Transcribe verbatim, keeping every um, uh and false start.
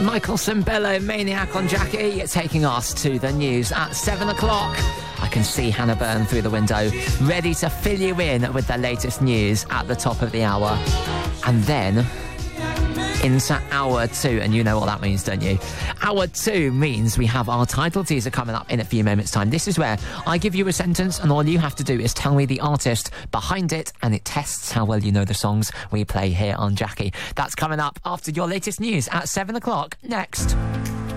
Michael Cimbello, Maniac on Jackie, taking us to the news at seven o'clock. I can see Hannah Byrne through the window, ready to fill you in with the latest news at the top of the hour. And then into hour two, and you know what that means, don't you? Hour two means we have our title teaser coming up in a few moments' time. This is where I give you a sentence and all you have to do is tell me the artist behind it, and it tests how well you know the songs we play here on Jackie. That's coming up after your latest news at seven o'clock next.